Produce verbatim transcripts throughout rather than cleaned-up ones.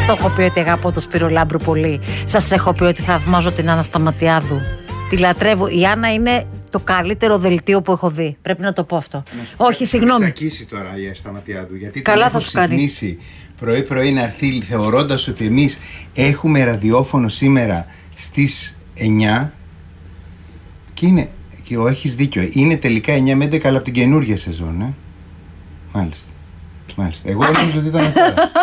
το έχω πει ότι αγαπώ το Σπύρο Λάμπρου πολύ. Σας έχω πει ότι θαυμάζω την Άννα Σταματιάδου. Τη λατρεύω. Η Άννα είναι το καλύτερο δελτίο που έχω δει. Πρέπει να το πω αυτό. Όχι, συγγνώμη. Θα τσακίσει τώρα η Σταματιάδου. Γιατί καλά την θα έχω σου κάνει. ξυπνήσει πρωί-πρωί να έρθει θεωρώντας ότι εμείς έχουμε ραδιόφωνο σήμερα στις εννιά. Και είναι. Και έχεις δίκιο. Είναι τελικά εννιά με έντεκα, αλλά από την καινούργια σεζόν. Ε? Μάλιστα. Μάλιστα. Εγώ νόμιζα ότι ήταν αυτό.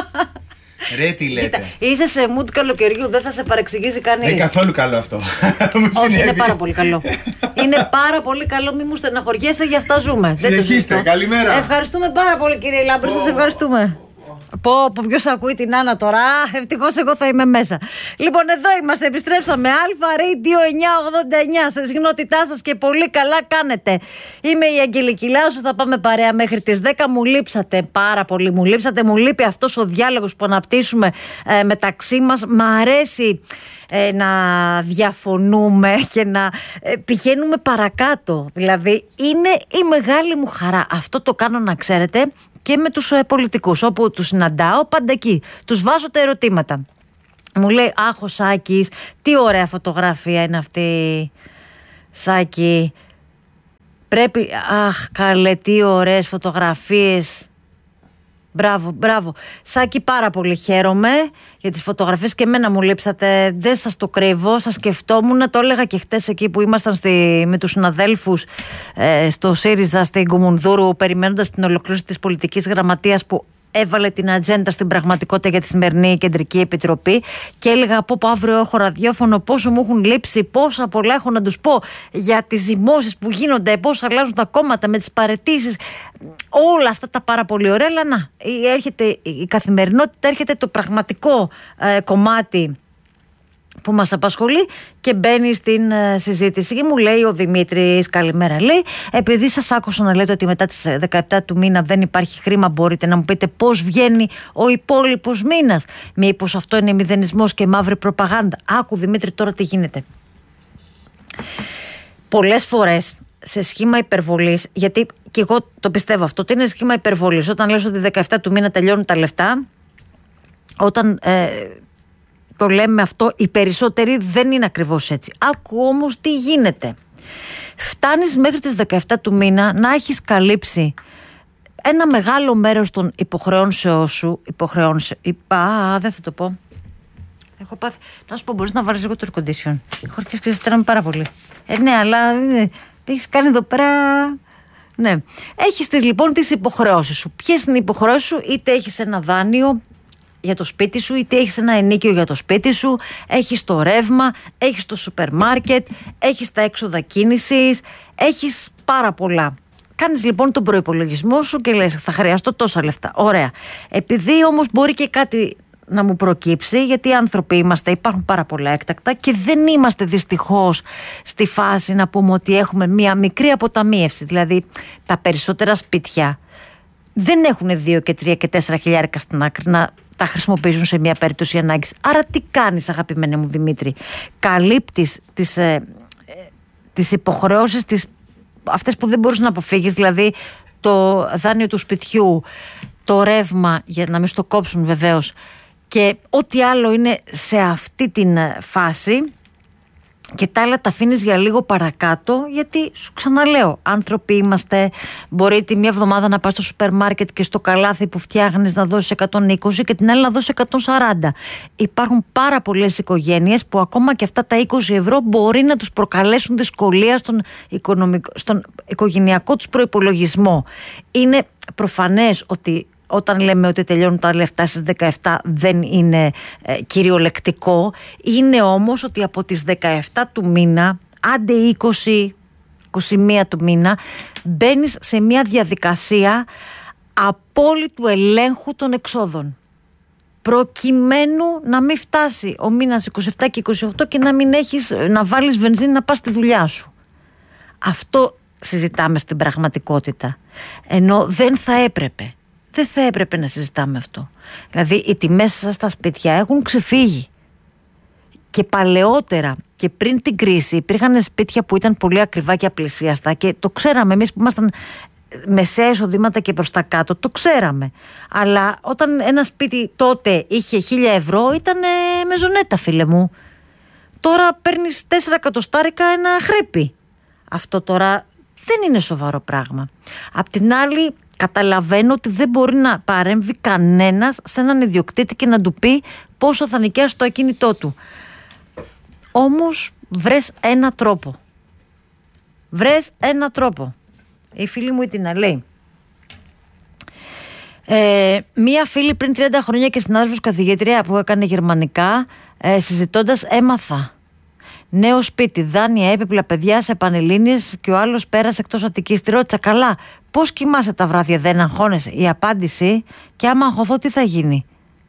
Ρε τι λέτε. Κοίτα, είσαι σε mood καλοκαιριού, δεν θα σε παρεξηγήσει κανείς. Είναι καθόλου καλό αυτό. Όχι, είναι πάρα πολύ καλό. Είναι πάρα πολύ καλό, μη μου στεναχωριέσαι, για αυτά ζούμε. Συνεχίστε, καλημέρα. Ευχαριστούμε πάρα πολύ, κύριε Λάμπρη, σας ευχαριστούμε. Πω, πω, ποιος ακούει την Άννα τώρα. Ευτυχώς εγώ θα είμαι μέσα. Λοιπόν, εδώ είμαστε, επιστρέψαμε. Αλφα Radio εννιακόσια ογδόντα εννιά. Στη συχνότητά σας και πολύ καλά κάνετε. Είμαι η Αγγελική Λάουσου, θα πάμε παρέα μέχρι τις δέκα. Μου λείψατε πάρα πολύ. Μου λείψατε, μου λείπει αυτός ο διάλογος που αναπτύσσουμε ε, μεταξύ μας. Μ' αρέσει ε, να διαφωνούμε και να ε, πηγαίνουμε παρακάτω. Δηλαδή, είναι η μεγάλη μου χαρά. Αυτό το κάνω, να ξέρετε, και με τους ε, πολιτικούς, όπου τους συναντάω, πάντα εκεί. Τους βάζω τα ερωτήματα. Μου λέει, αχ, ο Σάκης, τι ωραία φωτογραφία είναι αυτή, Σάκη. Πρέπει, αχ, καλέ, τι ωραίες φωτογραφίες. Μπράβο, μπράβο. Σάκη, πάρα πολύ χαίρομαι για τις φωτογραφίες και εμένα μου λείψατε. Δεν σας το κρύβω, σας σκεφτόμουν. Το έλεγα και χτες εκεί που ήμασταν στη, με τους συναδέλφους ε, στο ΣΥΡΙΖΑ στην Κουμουνδούρου, περιμένοντας την ολοκλήρωση της πολιτικής γραμματείας που έβαλε την ατζέντα στην πραγματικότητα για τη σημερινή Κεντρική Επιτροπή. Και έλεγα, από που αύριο έχω ραδιόφωνο, πόσο μου έχουν λείψει, πόσα πολλά έχω να τους πω για τις ζυμώσεις που γίνονται, πώς αλλάζουν τα κόμματα με τις παραιτήσεις. Όλα αυτά τα πάρα πολύ ωραία. Αλλά να, έρχεται η καθημερινότητα, έρχεται το πραγματικό ε, κομμάτι που μας απασχολεί και μπαίνει στην uh, συζήτηση. Και μου λέει ο Δημήτρης, καλημέρα, λέει, επειδή σας άκουσα να λέτε ότι μετά τις δεκαεπτά του μήνα δεν υπάρχει χρήμα, μπορείτε να μου πείτε πώς βγαίνει ο υπόλοιπος μήνας? Μήπως αυτό είναι μηδενισμός και μαύρη προπαγάνδα? Άκου, Δημήτρη, τώρα τι γίνεται. Πολλές φορές σε σχήμα υπερβολής, γιατί και εγώ το πιστεύω αυτό, ότι είναι σχήμα υπερβολής. Όταν λες ότι δεκαεπτά του μήνα τελειώνουν τα λεφτά, όταν ε, το λέμε αυτό, οι περισσότεροι δεν είναι ακριβώς έτσι. Άκου όμως τι γίνεται. Φτάνεις μέχρι τις δεκαεπτά του μήνα να έχεις καλύψει ένα μεγάλο μέρος των υποχρεώσεών σου. Υποχρεώσεων. Α, δεν θα το πω. Έχω πάθει. Να σου πω, μπορείς να βάλεις λίγο το air condition. Έχω αρχίσει και ζητάμε πάρα πολύ. Ε, ναι, αλλά ε, έχεις κάνει εδώ πέρα. Ναι. Έχεις λοιπόν τις υποχρεώσεις σου. Ποιες είναι οι υποχρεώσεις σου? Είτε έχεις ένα δάνειο για το σπίτι σου, είτε έχεις ένα ενοίκιο για το σπίτι σου, έχεις το ρεύμα, έχεις το σούπερ μάρκετ, έχεις τα έξοδα κίνησης, έχεις πάρα πολλά. Κάνεις λοιπόν τον προϋπολογισμό σου και λες, θα χρειαστώ τόσα λεφτά. Ωραία. Επειδή όμως μπορεί και κάτι να μου προκύψει, γιατί οι άνθρωποι είμαστε, υπάρχουν πάρα πολλά έκτακτα και δεν είμαστε δυστυχώς στη φάση να πούμε ότι έχουμε μία μικρή αποταμίευση. Δηλαδή τα περισσότερα σπίτια δεν έχουν δύο και τρία και τέσσερα χιλιάρικα στην άκρη να τα χρησιμοποιήσουν σε μια περίπτωση ανάγκης. Άρα τι κάνεις, αγαπημένε μου Δημήτρη? Καλύπτεις τις, ε, ε, τις υποχρεώσεις, τις, αυτές που δεν μπορείς να αποφύγεις, δηλαδή το δάνειο του σπιτιού, το ρεύμα, για να μην στο κόψουν βεβαίως, και ό,τι άλλο είναι σε αυτή την φάση, και τα άλλα τα αφήνεις για λίγο παρακάτω, γιατί σου ξαναλέω, άνθρωποι είμαστε. Μπορεί τη μία εβδομάδα να πας στο σούπερ μάρκετ και στο καλάθι που φτιάχνεις να δώσεις εκατόν είκοσι και την άλλη να δώσεις εκατόν σαράντα. Υπάρχουν πάρα πολλές οικογένειες που ακόμα και αυτά τα είκοσι ευρώ μπορεί να τους προκαλέσουν δυσκολία στον, οικονομικό, στον οικογενειακό τους προϋπολογισμό. Είναι προφανές ότι όταν λέμε ότι τελειώνουν τα λεφτά στις δεκαεπτά δεν είναι ε, κυριολεκτικό. Είναι όμως ότι από τις δεκαεπτά του μήνα, άντε είκοσι, είκοσι μία του μήνα, μπαίνεις σε μια διαδικασία απόλυτου ελέγχου των εξόδων. Προκειμένου να μην φτάσει ο μήνας είκοσι επτά και είκοσι οκτώ και να μην έχεις να βάλεις βενζίνη να πας στη δουλειά σου. Αυτό συζητάμε στην πραγματικότητα. Ενώ δεν θα έπρεπε. Δεν θα έπρεπε να συζητάμε αυτό. Δηλαδή οι τιμές σας στα σπίτια έχουν ξεφύγει. Και παλαιότερα και πριν την κρίση υπήρχαν σπίτια που ήταν πολύ ακριβά και απλησίαστα και το ξέραμε εμείς που ήμασταν μεσαία εισοδήματα και προς τα κάτω, το ξέραμε. Αλλά όταν ένα σπίτι τότε είχε χίλια ευρώ, ήταν μεζονέτα, φίλε μου. Τώρα παίρνεις τέσσερα εκατοστάρικα ένα χρέπι. Αυτό τώρα δεν είναι σοβαρό πράγμα. Απ' την άλλη, καταλαβαίνω ότι δεν μπορεί να παρέμβει κανένας σε έναν ιδιοκτήτη και να του πει πόσο θα νοικιάσει το ακίνητό του. Όμως βρες ένα τρόπο. Βρες ένα τρόπο. Η φίλη μου η Τίνα λέει, ε, μία φίλη πριν τριάντα χρόνια και συνάδελφος καθηγήτρια που έκανε γερμανικά, ε, συζητώντας έμαθα. Νέο σπίτι, δάνεια, έπιπλα, παιδιά σε πανελλήνιες και ο άλλος πέρασε εκτός Αττικής. Τη ρώτησα, καλά, πώς κοιμάσαι τα βράδια, δεν αγχώνεσαι? Η απάντηση, και άμα αγχωθώ τι θα γίνει?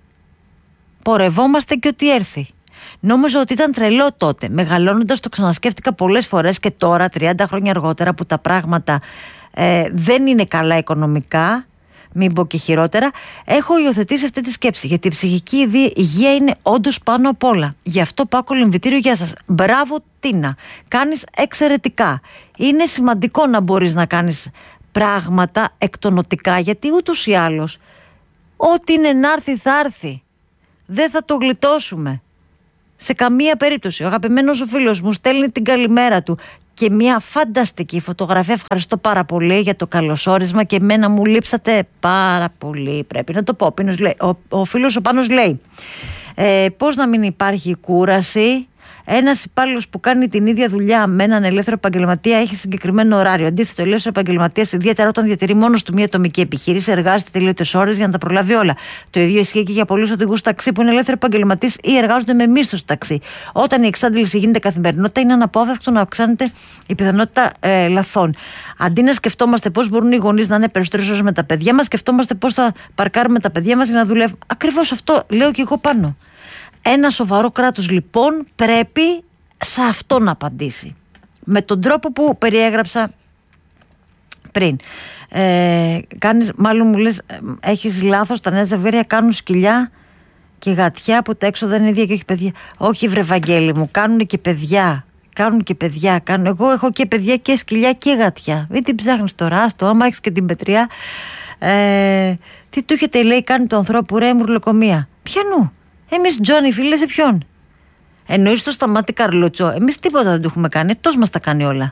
Πορευόμαστε και ό,τι έρθει. Νόμιζα ότι ήταν τρελό τότε. Μεγαλώνοντας το ξανασκέφτηκα πολλές φορές και τώρα, τριάντα χρόνια αργότερα, που τα πράγματα ε, δεν είναι καλά οικονομικά, μην πω και χειρότερα, έχω υιοθετήσει αυτή τη σκέψη. Γιατί η ψυχική υγεία είναι όντως πάνω απ' όλα. Γι' αυτό πάω κολυμβητήριο, γεια σας. Μπράβο, Τίνα. Κάνεις εξαιρετικά. Είναι σημαντικό να μπορείς να κάνεις πράγματα εκτονοτικά, γιατί ούτως ή άλλως, ό,τι είναι να έρθει θα έρθει. Δεν θα το γλιτώσουμε. Σε καμία περίπτωση. Ο αγαπημένος ο φίλος μου στέλνει την καλημέρα του και μια φανταστική φωτογραφία. Ευχαριστώ πάρα πολύ για το καλωσόρισμα και εμένα μου λείψατε πάρα πολύ. Πρέπει να το πω. Ο, ο φίλος ο Πάνος λέει, ε, πώς να μην υπάρχει κούραση? Ένας υπάλληλος που κάνει την ίδια δουλειά με έναν ελεύθερο επαγγελματία έχει συγκεκριμένο ωράριο. Αντίθετα, ο ελεύθερος επαγγελματίας, ιδιαίτερα όταν διατηρεί μόνος του μια ατομική επιχείρηση, εργάζεται τελείωτες ώρες για να τα προλάβει όλα. Το ίδιο ισχύει και για πολλούς οδηγούς ταξί που είναι ελεύθεροι επαγγελματίες ή εργάζονται με μίσθους ταξί. Όταν η εξάντληση γίνεται καθημερινότητα, είναι αναπόφευκτο να αυξάνεται η πιθανότητα ε, λαθών. Αντί να σκεφτόμαστε πώς μπορούν οι γονείς να είναι περισσότερες ώρες με τα παιδιά μας, σκεφτόμαστε πώς θα παρκάρουμε τα παιδιά μας για να δουλεύουν. Ακριβώς αυτό λέω και εγώ πάνω. Ένα σοβαρό κράτος λοιπόν πρέπει σε αυτό να απαντήσει. Με τον τρόπο που περιέγραψα πριν. Ε, κάνεις, μάλλον μου λες, έχεις λάθος, τα νέα ζευγάρια κάνουν σκυλιά και γατιά που τα έξω δεν είναι ίδια και όχι παιδιά. Όχι βρε Βαγγέλη μου, κάνουν και παιδιά. Κάνουν και παιδιά. Κάνουν. Εγώ έχω και παιδιά και σκυλιά και γατιά. Μην την ψάχνεις τώρα, άστο, άμα έχεις και την πετριά. Ε, τι του έχετε λέει κάνει του ανθρώπου ρε μουρλοκομεία? Ποιανού? Εμείς Τζόνι φίλε σε ποιον? Εννοείς το Σταμάτη Καρλούτσο? Εμείς τίποτα δεν του έχουμε κάνει, εκτός μας τα κάνει όλα.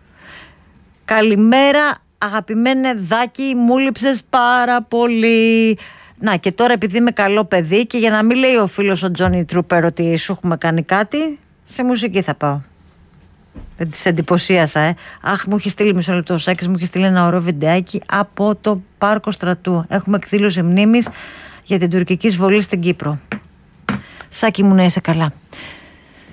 Καλημέρα αγαπημένε Δάκη, μου λείψες πάρα πολύ. Να και τώρα επειδή είμαι καλό παιδί και για να μην λέει ο φίλος ο Τζόνι Τρούπερ ότι σου έχουμε κάνει κάτι, σε μουσική θα πάω. Δεν της εντυπωσίασα, ε. Αχ, μου έχει στείλει μισό λεπτό ο Σάκης, μου έχει στείλει ένα ωραίο βιντεάκι από το Πάρκο Στρατού. Έχουμε εκδήλωση μνήμης για την τουρκική εισβολή στην Κύπρο. Σάκη μου, να είσαι καλά.